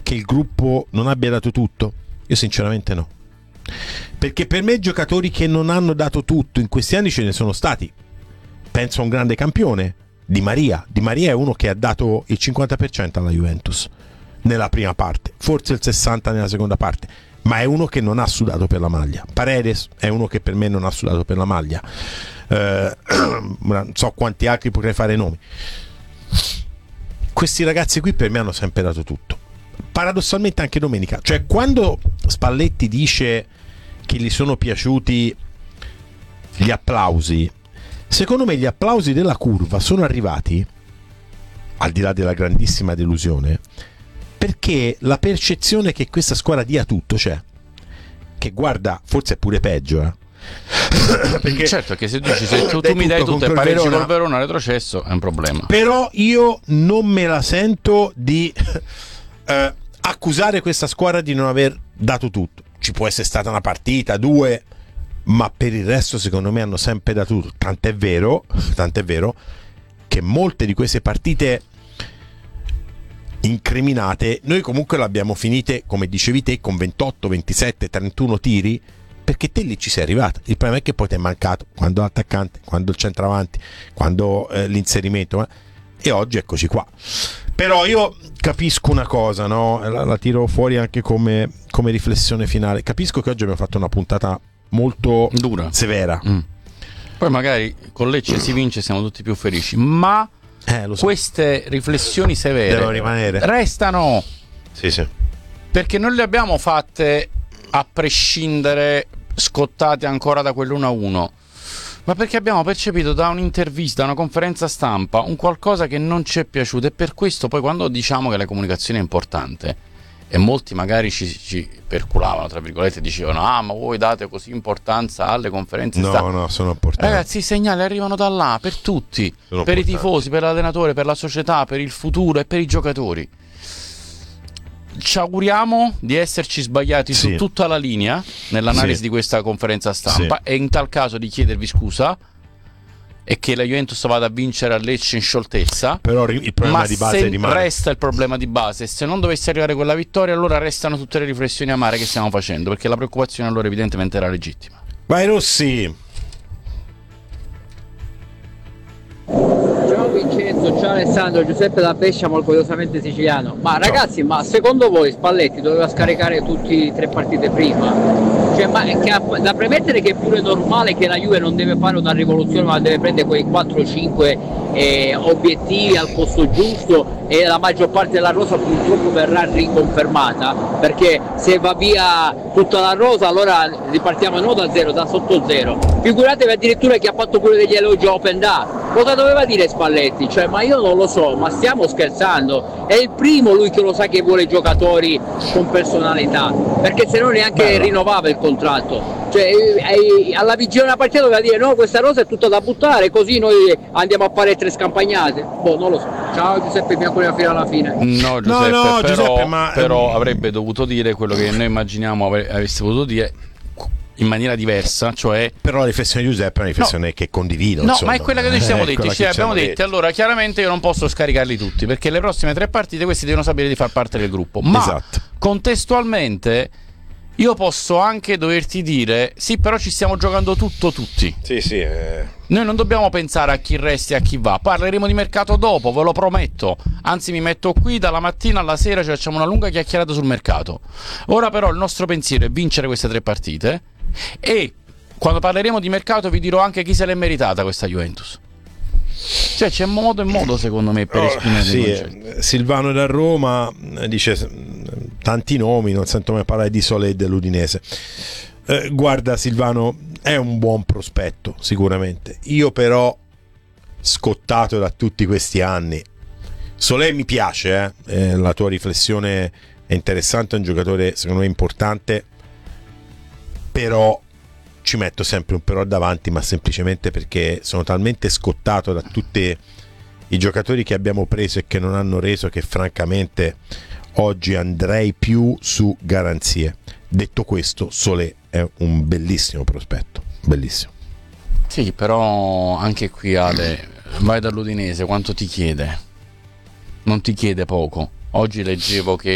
che il gruppo non abbia dato tutto? Io sinceramente no, perché per me giocatori che non hanno dato tutto in questi anni ce ne sono stati. Penso a un grande campione, Di Maria. Di Maria è uno che ha dato il 50% alla Juventus nella prima parte, forse il 60% nella seconda parte, ma è uno che non ha sudato per la maglia. Paredes è uno che per me non ha sudato per la maglia. Non so quanti altri potrei fare nomi. Questi ragazzi qui per me hanno sempre dato tutto, paradossalmente anche domenica. Cioè, quando Spalletti dice che gli sono piaciuti gli applausi, secondo me gli applausi della curva sono arrivati, al di là della grandissima delusione, perché la percezione che questa squadra dia tutto c'è. Che guarda, forse è pure peggio, perché certo che se dici se tu mi dai tutto e pareggi col Verona retrocesso è un problema. Però io non me la sento di accusare questa squadra di non aver dato tutto. Ci può essere stata una partita, due, ma per il resto secondo me hanno sempre dato tutto. Tant'è vero che molte di queste partite incriminate noi comunque le abbiamo finite, come dicevi te, con 28, 27, 31 tiri, perché te lì ci sei arrivato. Il problema è che poi ti è mancato quando l'attaccante, quando il centravanti, quando l'inserimento, e oggi eccoci qua. Però io capisco una cosa, no? La tiro fuori anche come riflessione finale. Capisco che oggi abbiamo fatto una puntata molto dura, severa. Poi magari con Lecce si vince, siamo tutti più felici, ma lo so, queste riflessioni severe devono rimanere, restano. Sì. Perché non le abbiamo fatte a prescindere, scottate ancora da quell'1-1, ma perché abbiamo percepito da un'intervista, da una conferenza stampa, un qualcosa che non ci è piaciuto. E per questo poi quando diciamo che la comunicazione è importante, e molti magari ci perculavano, tra virgolette, dicevano ma voi date così importanza alle conferenze stampa. No, sono importanti. Ragazzi, i segnali arrivano da là, per tutti, sono per importanti. I tifosi, per l'allenatore, per la società, per il futuro e per i giocatori. Ci auguriamo di esserci sbagliati su tutta la linea nell'analisi di questa conferenza stampa, e in tal caso di chiedervi scusa e che la Juventus vada a vincere a Lecce in scioltezza. Però il problema di base rimane. Resta il problema di base. Se non dovesse arrivare quella vittoria, allora restano tutte le riflessioni amare che stiamo facendo, perché la preoccupazione allora evidentemente era legittima. Vai Rossi. Ciao Vincenzo, ciao Alessandro, Giuseppe da Brescia, orgogliosamente siciliano. Ma ragazzi, ma secondo voi Spalletti doveva scaricare tutti 3 partite prima? Cioè, ma da premettere che è pure normale che la Juve non deve fare una rivoluzione, ma deve prendere quei 4-5 obiettivi al posto giusto, e la maggior parte della rosa purtroppo verrà riconfermata, perché se va via tutta la rosa allora ripartiamo non da zero, da sotto zero. Figuratevi addirittura che ha fatto pure degli elogi open da. Cosa doveva dire Spalletti? Cioè, ma io non lo so, ma stiamo scherzando? È il primo lui che lo sa che vuole giocatori con personalità, perché se no neanche rinnovava il contratto. Cioè, alla vigilia di una partita doveva dire no, questa rosa è tutta da buttare, così noi andiamo a fare 3 scampagnate. Non lo so. Ciao Giuseppe, mi ancora fino alla fine. No Giuseppe, Giuseppe, però avrebbe dovuto dire quello che noi immaginiamo avesse potuto dire in maniera diversa, cioè. Però la riflessione di Giuseppe è una riflessione che condivido. No, insomma. ma è quella che noi ci siamo detti. Ci abbiamo detto, allora chiaramente io non posso scaricarli tutti, perché le prossime 3 partite questi devono sapere di far parte del gruppo. Ma contestualmente io posso anche doverti dire sì, però ci stiamo giocando tutto tutti. Sì. Noi non dobbiamo pensare a chi resta e a chi va. Parleremo di mercato dopo, ve lo prometto. Anzi, mi metto qui dalla mattina alla sera, ci facciamo una lunga chiacchierata sul mercato. Ora però il nostro pensiero è vincere queste 3 partite, e quando parleremo di mercato vi dirò anche chi se l'è meritata questa Juventus. Cioè c'è modo e modo secondo me per esprimere Silvano da Roma dice tanti nomi, non sento mai parlare di Solé e dell'Udinese. Guarda Silvano, è un buon prospetto sicuramente. Io però, scottato da tutti questi anni, Solé mi piace, la tua riflessione è interessante, è un giocatore secondo me importante, però ci metto sempre un però davanti, ma semplicemente perché sono talmente scottato da tutti i giocatori che abbiamo preso e che non hanno reso, che francamente oggi andrei più su garanzie. Detto questo, Solé è un bellissimo prospetto, bellissimo. Sì, però anche qui Ale, vai dall'Udinese, quanto ti chiede? Non ti chiede poco. Oggi leggevo che